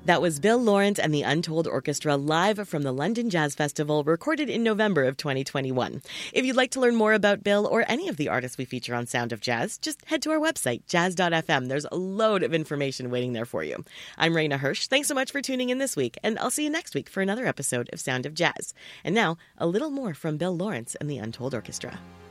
That was Bill Lawrence and the Untold Orchestra live from the London Jazz Festival, recorded in November of 2021. If you'd like to learn more about Bill or any of the artists we feature on Sound of Jazz, just head to our website, jazz.fm. There's a load of information waiting there for you. I'm Raina Hirsch. Thanks so much for tuning in this week, and I'll see you next week for another episode of Sound of Jazz. And now, a little more from Bill Lawrence and the Untold Orchestra.